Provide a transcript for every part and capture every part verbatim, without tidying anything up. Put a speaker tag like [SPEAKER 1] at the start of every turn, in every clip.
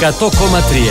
[SPEAKER 1] εκατό κόμμα τρία.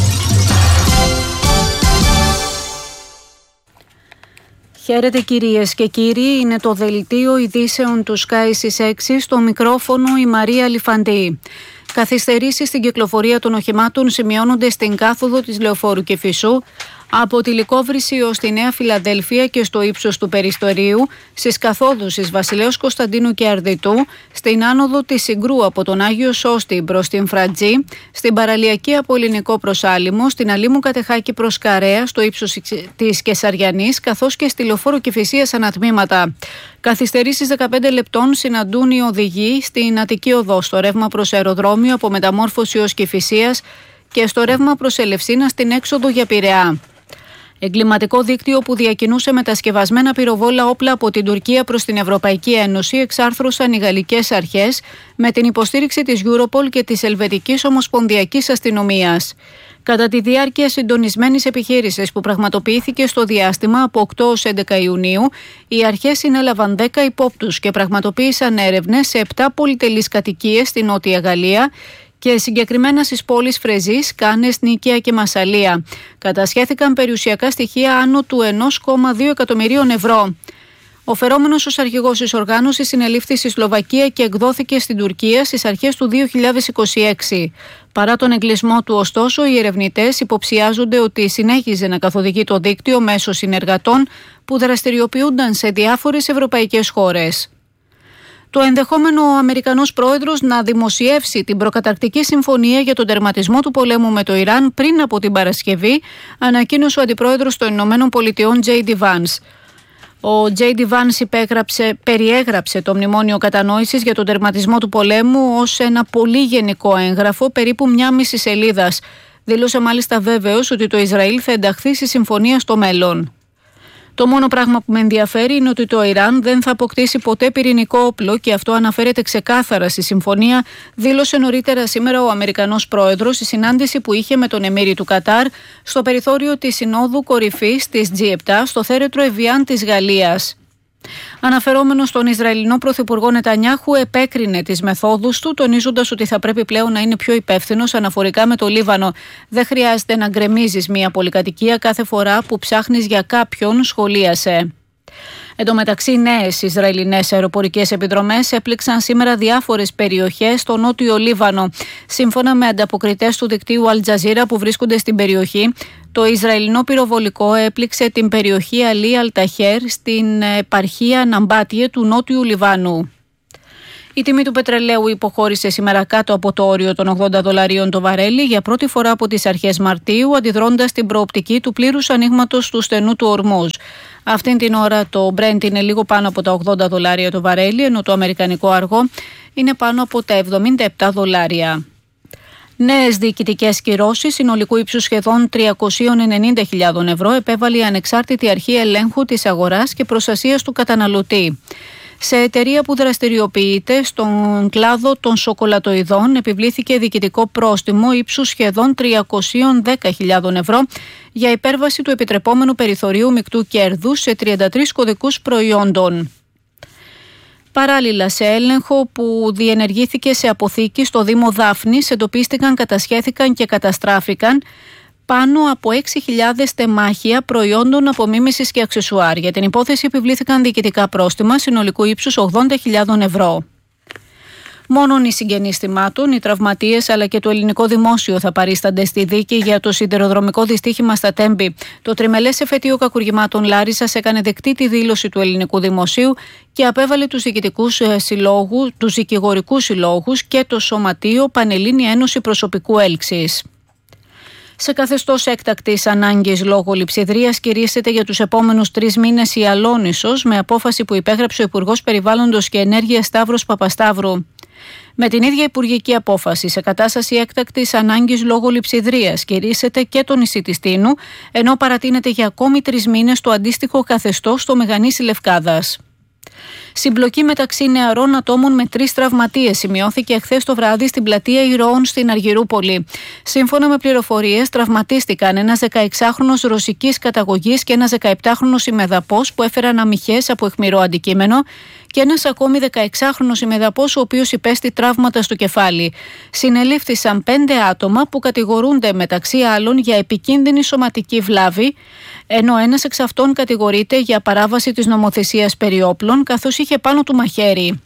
[SPEAKER 2] Χαίρετε κυρίες και κύριοι, είναι το δελτίο ειδήσεων του Sky στις έξι, στο μικρόφωνο η Μαρία Λιφαντή. Καθυστερήσεις στην κυκλοφορία των οχημάτων σημειώνονται στην κάθοδο της Λεωφόρου Κηφισού, από τη Λυκόβρηση ως τη Νέα Φιλαδέλφια και στο ύψος του Περιστορίου, στις καθόδους της Βασιλέως Κωνσταντίνου και Αρδιτού, στην άνοδο της Συγκρού από τον Άγιο Σώστη προς την Φρατζή, στην παραλιακή από Ελληνικό προς Άλυμο, στην Αλήμου Κατεχάκη προς Καρέα, στο ύψος της Κεσαριανής, καθώς και στη Λεωφόρο Κηφισίας ανατμήματα. Καθυστερήσεις δεκαπέντε λεπτών συναντούν οι οδηγοί στην Αττική Οδό, στο ρεύμα προς αεροδρόμιο από Μεταμόρφωση ως Κηφισίας και στο ρεύμα προς Ελευσίνα στην έξοδο για Πειραιά. Εγκληματικό δίκτυο που διακινούσε μετασκευασμένα πυροβόλα όπλα από την Τουρκία προς την Ευρωπαϊκή Ένωση εξάρθρωσαν οι γαλλικές αρχές με την υποστήριξη της Europol και της Ελβετικής Ομοσπονδιακής Αστυνομίας. Κατά τη διάρκεια συντονισμένης επιχείρησης που πραγματοποιήθηκε στο διάστημα από οκτώ έως έντεκα Ιουνίου, οι αρχές συνέλαβαν δέκα υπόπτους και πραγματοποίησαν έρευνες σε επτά πολυτελείς κατοικίες στην Νότια Γαλλία και συγκεκριμένα στις πόλεις Φρεζής, Κάνες, Νίκαια και Μασσαλία. Κατασχέθηκαν περιουσιακά στοιχεία άνω του ενός κόμμα δύο εκατομμυρίων ευρώ. Ο φερόμενος ως αρχηγός της οργάνωσης συνελήφθη στη Σλοβακία και εκδόθηκε στην Τουρκία στις αρχές του δύο χιλιάδες είκοσι έξι. Παρά τον εγκλισμό του, ωστόσο, οι ερευνητές υποψιάζονται ότι συνέχιζε να καθοδηγεί το δίκτυο μέσω συνεργατών που δραστηριοποιούνταν σε διάφορες ευρωπαϊκές χώρες. Το ενδεχόμενο ο Αμερικανός πρόεδρος να δημοσιεύσει την προκαταρκτική συμφωνία για τον τερματισμό του πολέμου με το Ιράν πριν από την Παρασκευή, ανακοίνωσε ο αντιπρόεδρος των Ηνωμένων Πολιτειών τζέι ντι Vance. Ο τζέι ντι Vance υπέγραψε, περιέγραψε το μνημόνιο κατανόησης για τον τερματισμό του πολέμου ως ένα πολύ γενικό έγγραφο, περίπου μια μισή σελίδας. Δήλωσε μάλιστα βέβαιος ότι το Ισραήλ θα ενταχθεί στη συμφωνία στο μέλλον. Το μόνο πράγμα που με ενδιαφέρει είναι ότι το Ιράν δεν θα αποκτήσει ποτέ πυρηνικό όπλο και αυτό αναφέρεται ξεκάθαρα στη συμφωνία, δήλωσε νωρίτερα σήμερα ο Αμερικανός πρόεδρος στη συνάντηση που είχε με τον εμίρη του Κατάρ στο περιθώριο της Συνόδου Κορυφής της τζι επτά στο θέρετρο Εβιάν της Γαλλίας. Αναφερόμενος στον Ισραηλινό Πρωθυπουργό Νετανιάχου, επέκρινε τις μεθόδους του, τονίζοντας ότι θα πρέπει πλέον να είναι πιο υπεύθυνος αναφορικά με το Λίβανο. Δεν χρειάζεται να γκρεμίζεις μια πολυκατοικία κάθε φορά που ψάχνεις για κάποιον, σχολίασε. Εν τω μεταξύ, νέες Ισραηλινές αεροπορικές επιδρομές έπληξαν σήμερα διάφορες περιοχές στο νότιο Λίβανο. Σύμφωνα με ανταποκριτές του δικτύου Αλτζαζίρα που βρίσκονται στην περιοχή, το Ισραηλινό πυροβολικό έπληξε την περιοχή Αλί Αλταχέρ στην επαρχία Ναμπάτιε του νότιου Λιβάνου. Η τιμή του πετρελαίου υποχώρησε σήμερα κάτω από το όριο των ογδόντα δολαρίων το βαρέλι για πρώτη φορά από τις αρχές Μαρτίου, αντιδρώντας την προοπτική του πλήρους ανοίγματος του στενού του Ορμούζ. Αυτήν την ώρα το Brent είναι λίγο πάνω από τα ογδόντα δολάρια το βαρέλι, ενώ το αμερικανικό αργό είναι πάνω από τα εβδομήντα επτά δολάρια. Νέες διοικητικές κυρώσεις συνολικού ύψους σχεδόν τριακόσιες ενενήντα χιλιάδες ευρώ επέβαλε η Ανεξάρτητη Αρχή Ελέγχου της Αγοράς και Προστασίας του Καταναλωτή. Σε εταιρεία που δραστηριοποιείται στον κλάδο των σοκολατοειδών επιβλήθηκε διοικητικό πρόστιμο ύψους σχεδόν τριακόσιες δέκα χιλιάδες ευρώ για υπέρβαση του επιτρεπόμενου περιθωρίου μεικτού κέρδους σε τριάντα τρεις κωδικούς προϊόντων. Παράλληλα, σε έλεγχο που διενεργήθηκε σε αποθήκη στο Δήμο Δάφνης, εντοπίστηκαν, κατασχέθηκαν και καταστράφηκαν πάνω από έξι χιλιάδες τεμάχια προϊόντων απομίμησης και αξεσουάρ. Για την υπόθεση επιβλήθηκαν διοικητικά πρόστιμα συνολικού ύψους ογδόντα χιλιάδες ευρώ. Μόνον οι συγγενείς θυμάτων, οι τραυματίες αλλά και το ελληνικό δημόσιο θα παρίστανται στη δίκη για το σιδηροδρομικό δυστύχημα στα Τέμπη. Το τριμελές εφετείο κακουργημάτων Λάρισσας έκανε δεκτή τη δήλωση του ελληνικού δημοσίου και απέβαλε τους διοικητικούς συλλόγους, τους δικηγορικούς συλλόγους και το Σωματείο Πανελλήνια Ένωση Προσωπικού Έλξης. Σε καθεστώς έκτακτης ανάγκης λόγω λειψιδρίας κηρύσσεται για τους επόμενους τρεις μήνες η Αλόνισσος με απόφαση που υπέγραψε ο Υπουργός Περιβάλλοντος και Ενέργειας Σταύρος Παπασταύρου. Με την ίδια υπουργική απόφαση, σε κατάσταση έκτακτης ανάγκης λόγω λειψιδρίας κηρύσσεται και το νησί της Τίνου, ενώ παρατείνεται για ακόμη τρεις μήνες το αντίστοιχο καθεστώς στο Μεγανήσι Λευκάδας. Συμπλοκή μεταξύ νεαρών ατόμων με τρεις τραυματίες σημειώθηκε εχθές το βράδυ στην πλατεία Ηρώων στην Αργυρούπολη. Σύμφωνα με πληροφορίες, τραυματίστηκαν ένας δεκαεξάχρονος ρωσικής καταγωγής και ένας δεκαεπτάχρονος ημεδαπός που έφεραν αμυχές από αιχμηρό αντικείμενο και ένας ακόμη δεκαεξάχρονος ημεδαπός ο οποίος υπέστη τραύματα στο κεφάλι. Συνελήφθησαν πέντε άτομα που κατηγορούνται μεταξύ άλλων για επικίνδυνη σωματική βλάβη, ενώ ένας εξ αυτών κατηγορείται για παράβαση της νομοθεσίας περί όπλων, καθώς είχε πάνω του μαχαίρι.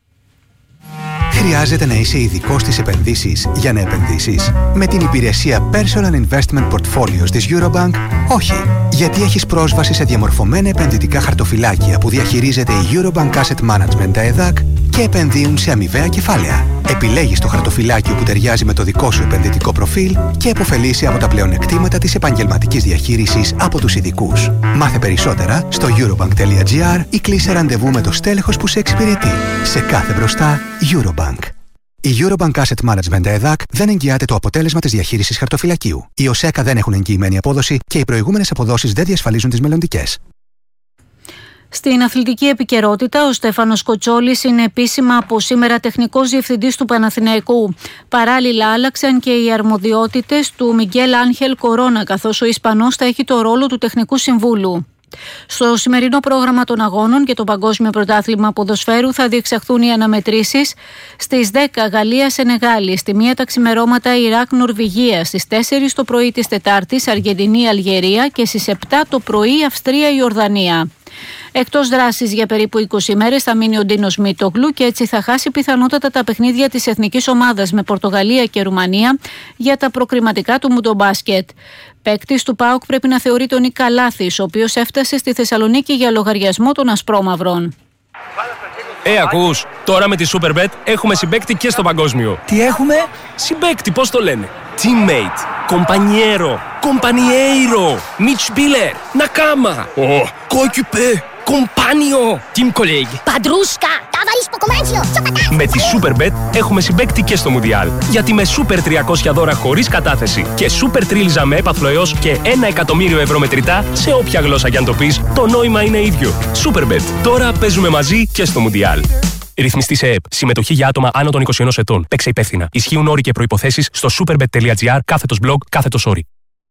[SPEAKER 1] Χρειάζεται να είσαι ειδικός στις επενδύσεις για να επενδύσεις? Με την υπηρεσία Personal Investment Portfolios της Eurobank, όχι. Γιατί έχεις πρόσβαση σε διαμορφωμένα επενδυτικά χαρτοφυλάκια που διαχειρίζεται η Eurobank Asset Management ΕΔΑΚ και επενδύουν σε αμοιβαία κεφάλαια. Επιλέγεις το χαρτοφυλάκιο που ταιριάζει με το δικό σου επενδυτικό προφίλ και επωφελείσαι από τα πλεονεκτήματα της επαγγελματικής διαχείρισης από τους ειδικούς. Μάθε περισσότερα στο eurobank.gr ή κλείσε ραντεβού με το στέλεχος που σε εξυπηρετεί. Σε κάθε μπροστά, Eurobank. Η Eurobank Asset Management ΕΔΑΚ δεν εγγυάται το αποτέλεσμα της διαχείρισης χαρτοφυλακίου. Οι ΟΣΕΚΑ δεν έχουν εγγυημένη απόδοση και οι προηγούμενες αποδόσεις δεν διασφαλίζουν τις μελλοντικές.
[SPEAKER 2] Στην αθλητική επικαιρότητα, ο Στέφανος Κοτσόλης είναι επίσημα από σήμερα τεχνικός διευθυντής του Παναθηναϊκού. Παράλληλα, άλλαξαν και οι αρμοδιότητες του Μιγγέλ Άγχελ Κορώνα, καθώς ο Ισπανός θα έχει το ρόλο του τεχνικού συμβούλου. Στο σημερινό πρόγραμμα των αγώνων και το Παγκόσμιο Πρωτάθλημα Ποδοσφαίρου θα διεξαχθούν οι αναμετρήσεις στις δέκα Γαλλία-Σενεγάλη, στη μία τα ξημερώματα Ιράκ-Νορβηγία, στις τέσσερις το πρωί της Τετάρτης Αργεντινή-Αλγερία και στις επτά το πρωί Αυστρία-Ιορδανία. Εκτός δράσης για περίπου είκοσι μέρες θα μείνει ο Ντίνος Μίτογλου και έτσι θα χάσει πιθανότατα τα παιχνίδια της εθνικής ομάδας με Πορτογαλία και Ρουμανία για τα προκριματικά του μουντομπάσκετ. Παίκτης του ΠΑΟΚ πρέπει να θεωρείται ο Νίκα Λάθης, ο οποίος έφτασε στη Θεσσαλονίκη για λογαριασμό των Ασπρόμαυρων.
[SPEAKER 3] Ε, ακούς, τώρα με τη Superbet έχουμε συμπαίκτη και στο παγκόσμιο.
[SPEAKER 4] Τι έχουμε?
[SPEAKER 3] Συμπαίκτη, πώς το λένε? Teammate, compañero, compañeiro, Mitspieler, Nakama, oh, coéquipier, compagno, team colleague.
[SPEAKER 5] Padrusca, ταβαρίσκο κομμάτσιο,
[SPEAKER 3] Με τη Superbet έχουμε συμπαίκτη και στο Μουντιάλ. Γιατί με Super τριακόσια δώρα χωρίς κατάθεση και Super τρίλιζα με έπαθλο έως και ένα εκατομμύριο ευρώ μετρητά, σε όποια γλώσσα κι αν το πεις, το νόημα είναι ίδιο. Superbet. Τώρα παίζουμε μαζί και στο Μουντιάλ. Ρυθμιστή σε ΕΕΠ. Συμμετοχή για άτομα άνω των είκοσι ενός ετών. Παίξε υπεύθυνα. Ισχύουν όροι και προϋποθέσεις στο superbet.gr κάθετος blog κάθετος όροι.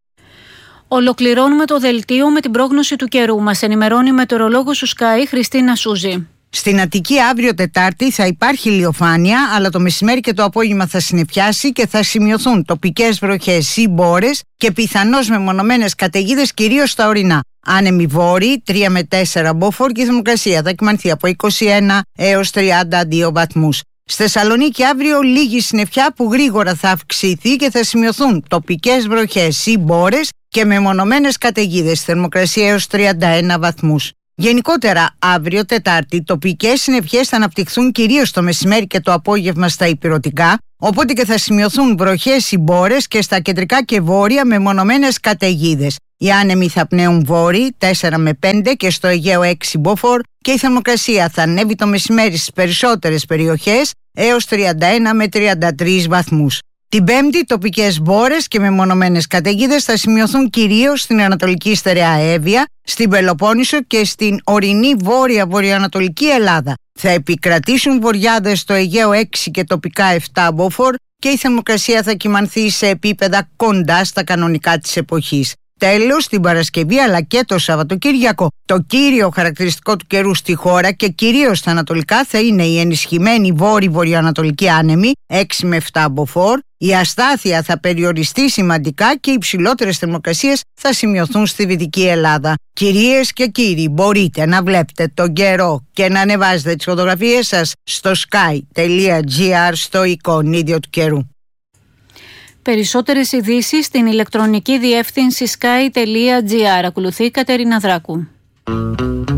[SPEAKER 2] Ολοκληρώνουμε το δελτίο με την πρόγνωση του καιρού. Μας ενημερώνει η μετεωρολόγος του Sky, Χριστίνα Σούζη.
[SPEAKER 4] Στην Αττική αύριο Τετάρτη θα υπάρχει ηλιοφάνεια, αλλά το μεσημέρι και το απόγευμα θα συννεφιάσει και θα σημειωθούν τοπικές βροχές ή μπόρες και πιθανώς μεμονωμένες καταιγίδες κυρίως στα ορεινά. Άνεμοι βόρειοι, τρία με τέσσερα μποφόρ και η θερμοκρασία θα κυμανθεί από είκοσι ένα έως τριάντα δύο βαθμούς. Στη Θεσσαλονίκη αύριο λίγη συννεφιά που γρήγορα θα αυξηθεί και θα σημειωθούν τοπικές βροχές ή μπόρες και μεμονωμένες καταιγίδες, θερμοκρασία έως τριάντα ένα βαθμούς. Γενικότερα, αύριο Τετάρτη, τοπικές συννεφιές θα αναπτυχθούν κυρίως το μεσημέρι και το απόγευμα στα ηπειρωτικά, οπότε και θα σημειωθούν βροχές ή μπόρες και στα κεντρικά και βόρεια μεμονωμένες καταιγίδες. Οι άνεμοι θα πνέουν βόρειοι τέσσερα με πέντε και στο Αιγαίο έξι μποφόρ και η θερμοκρασία θα ανέβει το μεσημέρι στις περισσότερες περιοχές έως τριάντα ένα με τριάντα τρεις βαθμούς. Την Πέμπτη, τοπικές μπόρες και μεμονωμένες καταιγίδες θα σημειωθούν κυρίως στην Ανατολική Στερεά Εύβοια, στην Πελοπόννησο και στην ορεινή βόρεια-βορειοανατολική Ελλάδα. Θα επικρατήσουν βοριάδες στο Αιγαίο έξι και τοπικά επτά μποφόρ και η θερμοκρασία θα κυμανθεί σε επίπεδα κοντά στα κανονικά της εποχής. Τέλος, την Παρασκευή αλλά και το Σαββατοκύριακο, το κύριο χαρακτηριστικό του καιρού στη χώρα και κυρίως στα ανατολικά θα είναι η ενισχυμένη βόρειο-βορειοανατολική άνεμη έξι με επτά μποφόρ. Η αστάθεια θα περιοριστεί σημαντικά και οι υψηλότερες θερμοκρασίες θα σημειωθούν στη Δυτική Ελλάδα. Κυρίες και κύριοι, μπορείτε να βλέπετε τον καιρό και να ανεβάζετε τις φωτογραφίες σας στο sky.gr στο εικονίδιο του καιρού.
[SPEAKER 2] Περισσότερες ειδήσεις στην ηλεκτρονική διεύθυνση sky.gr. Ακολουθεί η Κατερίνα Δράκου.